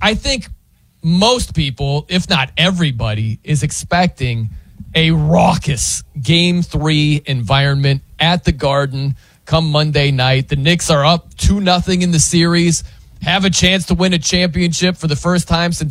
I think most people, if not everybody, is expecting a raucous Game 3 environment at the Garden come Monday night. The Knicks are up 2-0 in the series, have a chance to win a championship for the first time since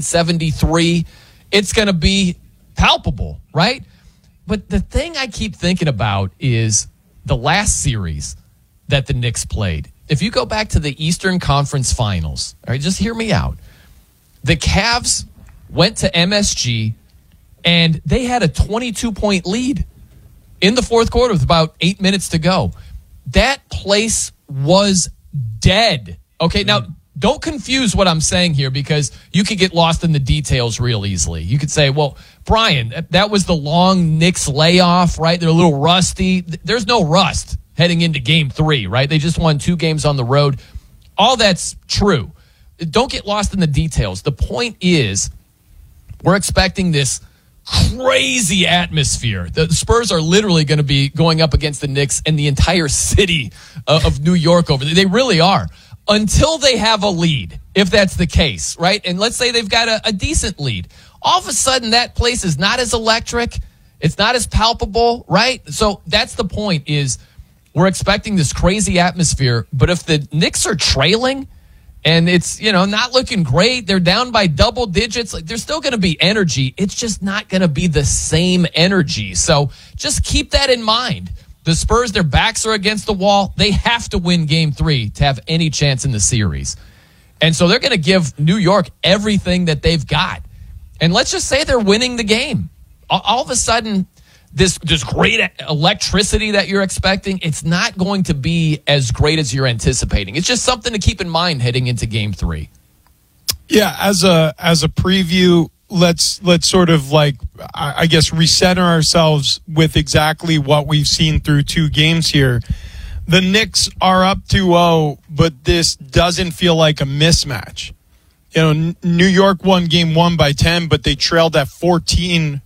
1973. It's going to be palpable, right? But the thing I keep thinking about is the last series that the Knicks played. If you go back to the Eastern Conference Finals, all right, just hear me out. The Cavs went to MSG, and they had a 22-point lead in the fourth quarter with about 8 minutes to go. That place was dead. Okay, now don't confuse what I'm saying here because you could get lost in the details real easily. You could say, well, Brian, that was the long Knicks layoff, right? They're a little rusty. There's no rust heading into Game 3, right? They just won 2 games on the road. All that's true. Don't get lost in the details. The point is, we're expecting this crazy atmosphere. The Spurs are literally going to be going up against the Knicks and the entire city of New York over there. They really are. Until they have a lead, if that's the case, right? And let's say they've got a decent lead. All of a sudden, that place is not as electric. It's not as palpable, right? So that's the point is we're expecting this crazy atmosphere. But if the Knicks are trailing and it's, not looking great, they're down by double digits, like there's still going to be energy. It's just not going to be the same energy. So just keep that in mind. The Spurs, their backs are against the wall. They have to win Game 3 to have any chance in the series. And so they're going to give New York everything that they've got. And let's just say they're winning the game. All of a sudden, this great electricity that you're expecting, it's not going to be as great as you're anticipating. It's just something to keep in mind heading into Game 3. Yeah, as a preview, let's sort of I guess recenter ourselves with exactly what we've seen through 2 games here. The Knicks are up 2-0, but this doesn't feel like a mismatch. New York won Game 1 by 10, but they trailed by 14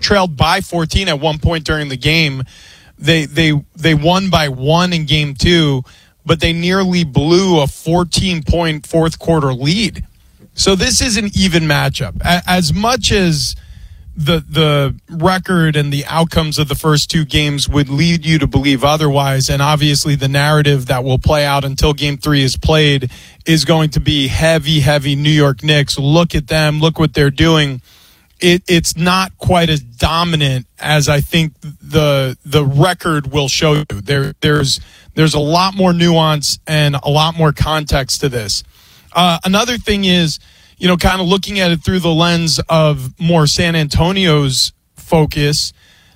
at one point during the game. They won by 1 in Game 2, but they nearly blew a 14-point fourth quarter lead. So this is an even matchup. As much as the record and the outcomes of the first 2 games would lead you to believe otherwise, and obviously the narrative that will play out until Game 3 is played is going to be heavy New York Knicks. Look at them. Look what they're doing. It's not quite as dominant as I think the record will show you. There's a lot more nuance and a lot more context to this. Another thing is, kind of looking at it through the lens of more San Antonio's focus,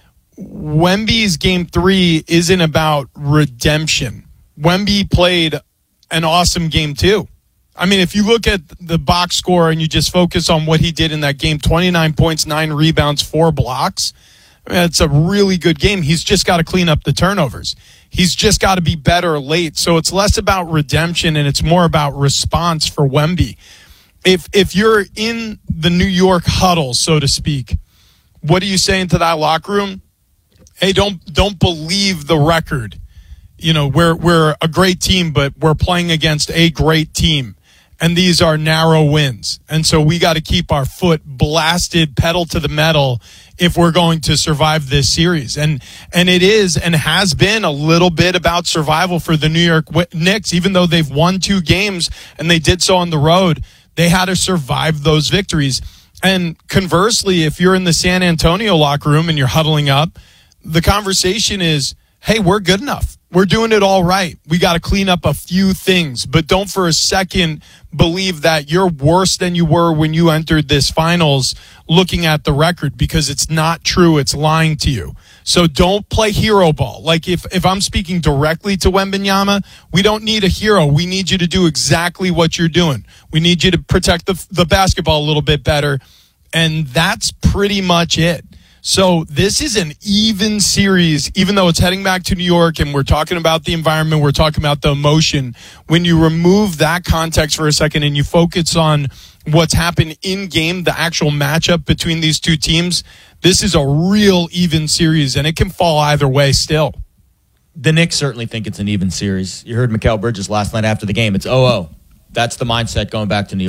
Wemby's Game 3 isn't about redemption. Wemby played an awesome Game 2. I mean, if you look at the box score and you just focus on what he did in that game, 29 points, 9 rebounds, 4 blocks, it's a really good game. He's just got to clean up the turnovers. He's just got to be better late. So it's less about redemption and it's more about response for Wemby. If you're in the New York huddle, so to speak, what are you saying to that locker room? Hey, don't believe the record. We're a great team, but we're playing against a great team. And these are narrow wins. And so we got to keep our foot blasted, pedal to the metal if we're going to survive this series. And it is and has been a little bit about survival for the New York Knicks. Even though they've won 2 games and they did so on the road, they had to survive those victories. And conversely, if you're in the San Antonio locker room and you're huddling up, the conversation is, hey, we're good enough. We're doing it all right. We got to clean up a few things, but don't for a second believe that you're worse than you were when you entered this finals looking at the record, because it's not true. It's lying to you. So don't play hero ball. Like if I'm speaking directly to Wembanyama, we don't need a hero. We need you to do exactly what you're doing. We need you to protect the basketball a little bit better. And that's pretty much it. So this is an even series, even though it's heading back to New York and we're talking about the environment, we're talking about the emotion. When you remove that context for a second and you focus on what's happened in game, the actual matchup between these 2 teams, this is a real even series, and it can fall either way still. The Knicks certainly think it's an even series. You heard Mikal Bridges last night after the game. It's 0-0. That's the mindset going back to New York.